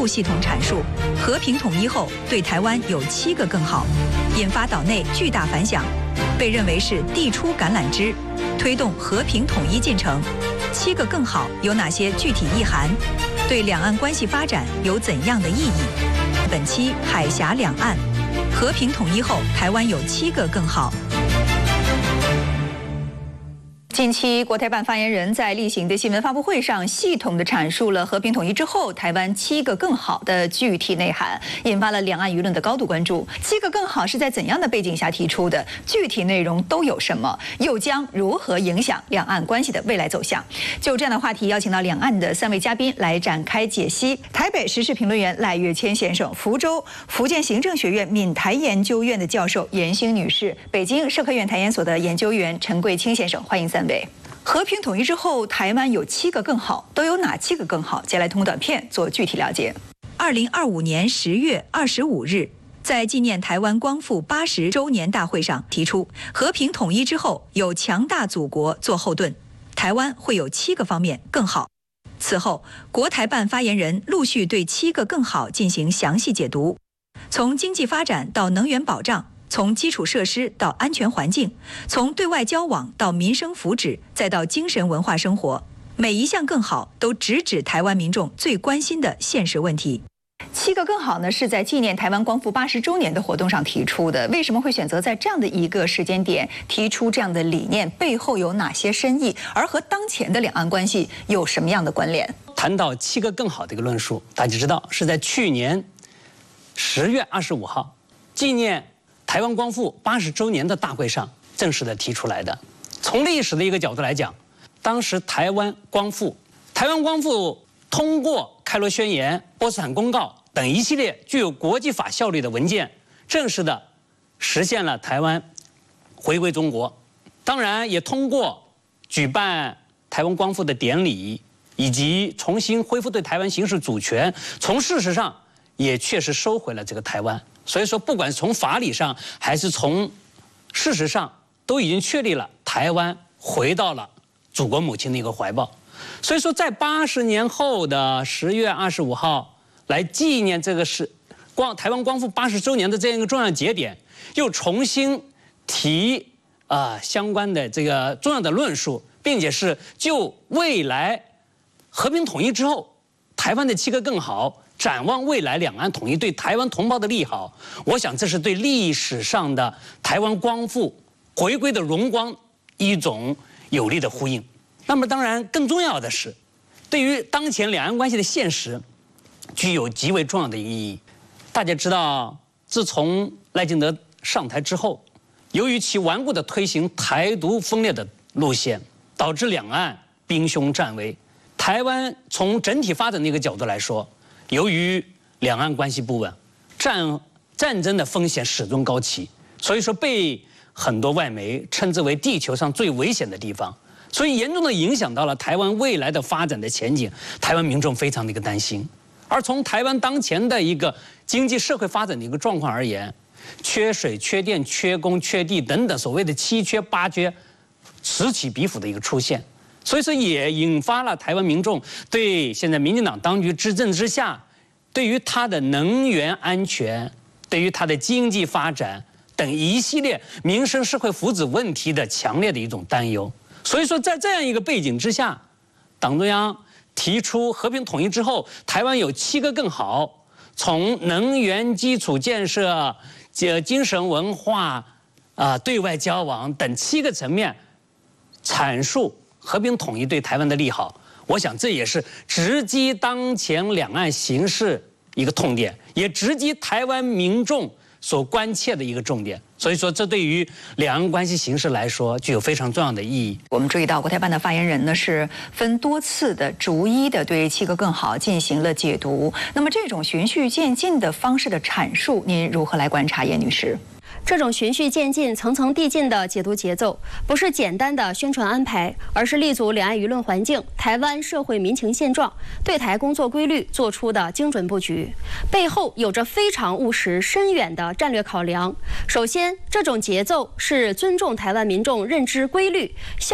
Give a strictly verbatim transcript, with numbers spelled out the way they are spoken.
路系统阐述，和平统一后对台湾有七个更好，引发岛内巨大反响，被认为是递出橄榄枝，推动和平统一进程。七个更好有哪些具体意涵？对两岸关系发展有怎样的意义？本期海峡两岸，和平统一后，台湾有七个更好。近期，国台办发言人在例行的新闻发布会上，系统地阐述了和平统一之后台湾七个更好的具体内涵，引发了两岸舆论的高度关注。七个更好是在怎样的背景下提出的？具体内容都有什么？又将如何影响两岸关系的未来走向？就这样的话题，邀请到两岸的三位嘉宾来展开解析。台北时事评论员赖岳谦先生，福州福建行政学院闽台研究院的教授严欣女士，北京社科院台研所的研究员陈桂清先生，欢迎三位。和平统一之后，台湾有七个更好，都有哪七个更好？接下来通过短片做具体了解。二零二五年十月二十五日，在纪念台湾光复八十周年大会上提出，和平统一之后有强大祖国做后盾，台湾会有七个方面更好。此后，国台办发言人陆续对七个更好进行详细解读，从经济发展到能源保障，从基础设施到安全环境，从对外交往到民生福祉，再到精神文化生活，每一项更好都直指台湾民众最关心的现实问题。七个更好呢，是在纪念台湾光复八十周年的活动上提出的。为什么会选择在这样的一个时间点提出这样的理念？背后有哪些深意？而和当前的两岸关系有什么样的关联？ 谈到七个更好的一个论述，大家知道是在去年十月二十五号纪念台湾光复八十周年的大会上正式的提出来的。从历史的一个角度来讲，当时台湾光复，台湾光复通过开罗宣言、波茨坦公告等一系列具有国际法效力的文件，正式的实现了台湾回归中国。当然，也通过举办台湾光复的典礼，以及重新恢复对台湾行使主权，从事实上也确实收回了这个台湾。所以说，不管是从法理上还是从事实上，都已经确立了台湾回到了祖国母亲的一个怀抱。所以说，在八十年后的十月二十五号来纪念这个是光台湾光复八十周年的这样一个重要节点，又重新提啊、呃、相关的这个重要的论述，并且是就未来和平统一之后台湾的七个更好，展望未来两岸统一对台湾同胞的利好，我想这是对历史上的台湾光复回归的荣光一种有力的呼应。那么当然更重要的是，对于当前两岸关系的现实具有极为重要的意义。大家知道，自从赖清德上台之后，由于其顽固的推行台独分裂的路线，导致两岸兵凶战危。台湾从整体发展的一个角度来说，由于两岸关系不稳，战战争的风险始终高企，所以说被很多外媒称之为地球上最危险的地方，所以严重的影响到了台湾未来的发展的前景，台湾民众非常的一个担心。而从台湾当前的一个经济社会发展的一个状况而言，缺水、缺电、缺工、缺地等等所谓的七缺八缺此起彼伏的一个出现。所以说也引发了台湾民众对现在民进党当局执政之下，对于它的能源安全、对于它的经济发展等一系列民生社会福祉问题的强烈的一种担忧。所以说在这样一个背景之下，党中央提出和平统一之后台湾有七个更好，从能源基础建设、精神文化啊、呃、对外交往等七个层面阐述和平统一对台湾的利好。我想这也是直击当前两岸形势一个痛点，也直击台湾民众所关切的一个重点。所以说这对于两岸关系形势来说具有非常重要的意义。 我们注意到国台办的发言人呢是分多次的逐一的对七个更好进行了解读。那么这种循序渐进的方式的阐述，您如何来观察，叶女士？ 这种循序渐进、层层递进的解读节奏，不是简单的宣传安排，而是立足两岸舆论环境、台湾社会民情现状、对台工作规律做出的精准布局，背后有着非常务实、深远的战略考量。首先，这种节奏是尊重台湾民众认知规律。